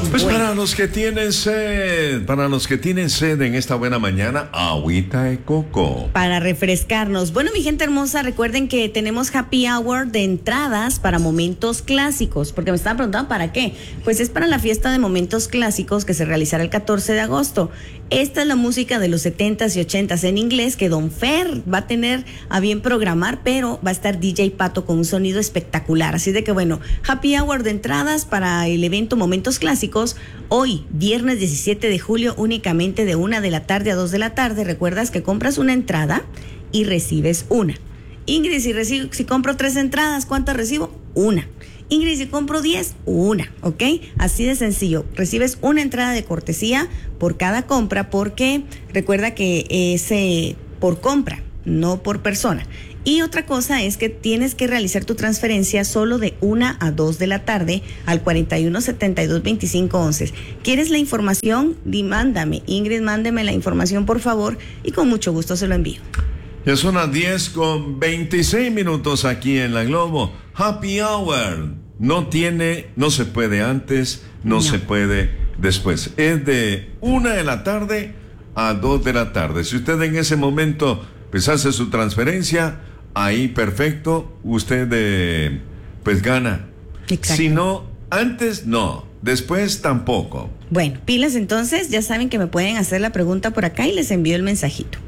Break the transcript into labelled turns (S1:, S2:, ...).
S1: Pues
S2: Bueno.
S1: para los que tienen sed en esta buena mañana, agüita de coco.
S2: Para refrescarnos. Bueno, mi gente hermosa, recuerden que tenemos happy hour de entradas para momentos clásicos, porque me estaban preguntando ¿para qué? Pues es para la fiesta de momentos clásicos que se realizará el 14 de agosto. Esta es la música de los 70s y 80s en inglés que Don Fer va a tener a bien programar, pero va a estar DJ Pato con un sonido espectacular. Así de que bueno, happy hour de entradas para el evento Momentos Clásicos, hoy, viernes 17 de julio, únicamente de 1 de la tarde a 2 de la tarde. Recuerdas que compras una entrada y recibes una. Ingrid, si compro 3 entradas, ¿cuántas recibo? Una. Ingrid, si compro 10, una, ¿ok? Así de sencillo. Recibes una entrada de cortesía por cada compra, porque recuerda que es por compra, no por persona. Y otra cosa es que tienes que realizar tu transferencia solo de 1 a 2 de la tarde al 41 72 25 11. ¿Quieres la información? Mándame. Ingrid, mándeme la información, por favor, y con mucho gusto se lo envío.
S1: Ya son las 10:26 aquí en La Globo. Happy Hour. No se puede antes, no se puede después. Es de 1 de la tarde a 2 de la tarde. Si usted en ese momento pues hace su transferencia, ahí perfecto, usted pues gana.
S2: Exacto.
S1: Si no, antes no, después tampoco.
S2: Bueno, pilas entonces, ya saben que me pueden hacer la pregunta por acá y les envío el mensajito.